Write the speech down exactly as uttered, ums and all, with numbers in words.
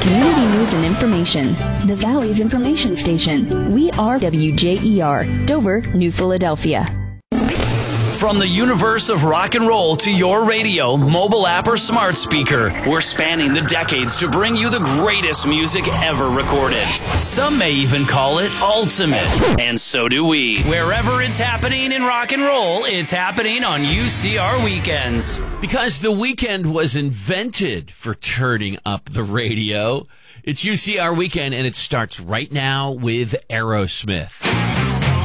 Community news and information. The Valley's information station. We are W J E R, Dover, New Philadelphia. From the universe of rock and roll to your radio, mobile app, or smart speaker, we're spanning the decades to bring you the greatest music ever recorded. Some may even call it ultimate, and so do we. Wherever it's happening in rock and roll, it's happening on U C R Weekends. Because the weekend was invented for turning up the radio. It's U C R Weekend, and it starts right now with Aerosmith.